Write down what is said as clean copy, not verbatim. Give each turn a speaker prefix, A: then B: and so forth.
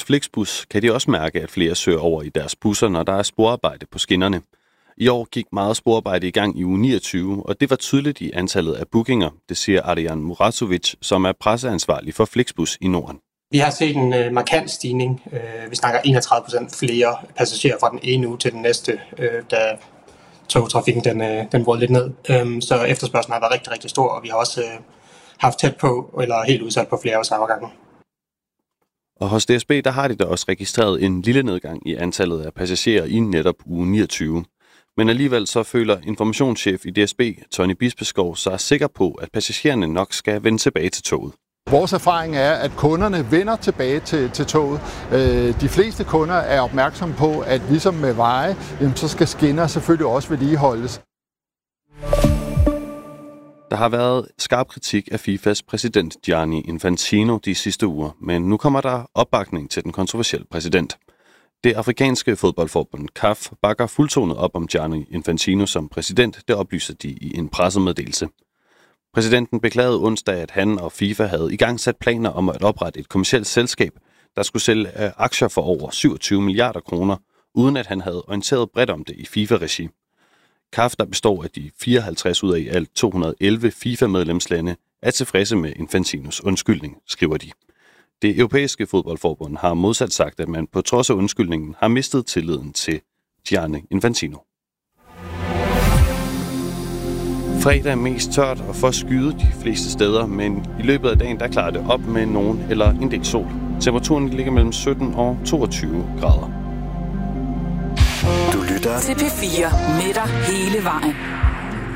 A: Flixbus kan de også mærke, at flere søger over i deres busser, når der er sporarbejde på skinnerne. I år gik meget sporarbejde i gang i uge 29, og det var tydeligt i antallet af bookinger, det siger Adrian Murasovic, som er presseansvarlig for Flixbus i Norden.
B: Vi har set en markant stigning. Vi snakker 31% flere passagerer fra den ene uge til den næste, da togtrafikken den brød lidt ned. Så efterspørgslen har været rigtig, rigtig stor, og vi har også haft tæt på, eller helt udsat på flere afgange.
A: Og hos DSB, der har de da også registreret en lille nedgang i antallet af passagerer i netop uge 29. Men alligevel så føler informationschef i DSB, Tony Bispeskov, sig sikker på, at passagererne nok skal vende tilbage til toget.
C: Vores erfaring er, at kunderne vender tilbage til toget. De fleste kunder er opmærksomme på, at ligesom med veje, så skal skinner selvfølgelig også vedligeholdes.
A: Der har været skarp kritik af FIFAs præsident Gianni Infantino de sidste uger, men nu kommer der opbakning til den kontroversielle præsident. Det afrikanske fodboldforbund CAF bakker fuldtonet op om Gianni Infantino som præsident, det oplyser de i en pressemeddelelse. Præsidenten beklagede onsdag, at han og FIFA havde igangsat planer om at oprette et kommercielt selskab, der skulle sælge aktier for over 27 milliarder kroner, uden at han havde orienteret bredt om det i FIFA-regi. CAF, der består af de 54 ud af i alt 211 FIFA-medlemslande, er tilfredse med Infantinos undskyldning, skriver de. Det europæiske fodboldforbund har modsat sagt, at man på trods af undskyldningen har mistet tilliden til Gianni Infantino. Fredag er mest tørt og forskyet de fleste steder, men i løbet af dagen der klarer det op med nogen eller en del sol. Temperaturen ligger mellem 17 og 22 grader.
D: Du lytter til P4 med dig hele vejen.